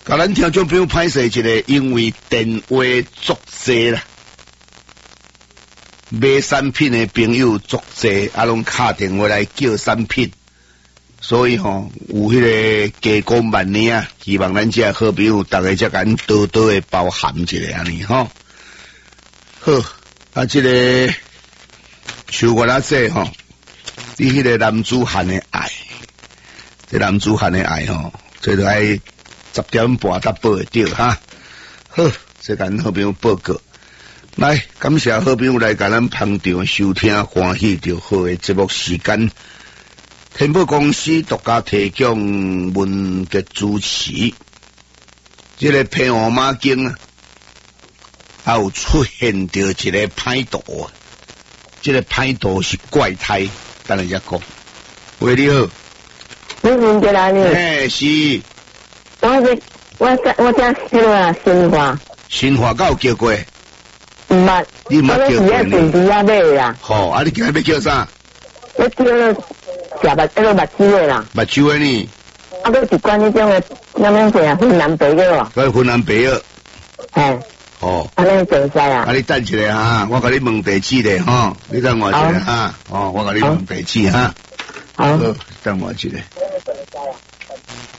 甲咱听众朋友歹势一个，因为电话作济啦，买产品的朋友作济，拢敲电话来叫产品，所以有迄个加工万年啊，希望咱这好朋友大家才敢多多的包涵一下安尼好，这个像我那说你迄个男子汉的爱，这男子汉的爱这就爱10点半才报会到哈。好，这咱好朋友报告。来，感谢好朋友来甲咱捧场收听，欢喜就好的节目时间。天宝公司独家提供文嘅主持，这个平湖马经啊，还有出现着一个歹徒，这个歹徒是怪胎，等下再讲。喂，你好。 你问过来呢？ 嘿，是。 我叫小啊，新华。 新华敢有叫过？ 唔捌。 你唔捌叫过呢？ 我电池啊买啦。 好，你今日要叫啥？ 我叫了食目珠的啦。 目珠的呢？ 佮一罐迄种的，那么些云南白药。 佮云南白药。 嘿。 哦。 安尼就使啊。 你等一下哈，我甲你问地址咧你等我一下哈。我甲你问地址哈。 好。 等我一下。